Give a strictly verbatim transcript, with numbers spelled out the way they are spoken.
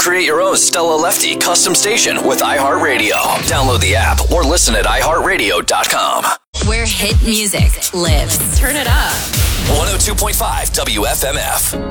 create your own Stella Lefty custom station with iHeartRadio. Download the app or listen at i heart radio dot com. Where hit music lives. Turn it up. one oh two point five W F M F.